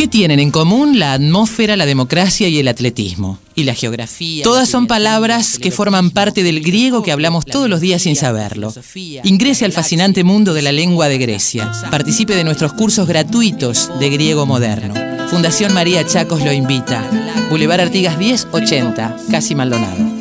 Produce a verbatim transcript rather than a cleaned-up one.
¿Qué tienen en común la atmósfera, la democracia y el atletismo? Y la geografía. Todas son palabras que forman parte del griego que hablamos todos los días sin saberlo. Ingrese al fascinante mundo de la lengua de Grecia. Participe de nuestros cursos gratuitos de griego moderno. Fundación María Chacos lo invita. Boulevard Artigas diez ochenta, Casi Maldonado.